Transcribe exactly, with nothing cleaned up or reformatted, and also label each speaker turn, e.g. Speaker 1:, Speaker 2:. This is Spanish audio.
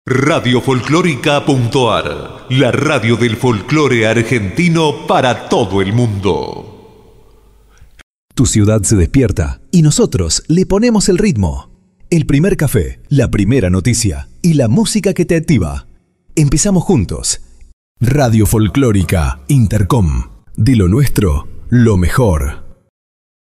Speaker 1: Radio Folclórica.ar, la radio del folclore argentino para todo el mundo.
Speaker 2: Tu ciudad se despierta y nosotros le ponemos el ritmo. El primer café, la primera noticia y la música que te activa. Empezamos juntos. Radio Folclórica Intercom. De lo nuestro, lo mejor.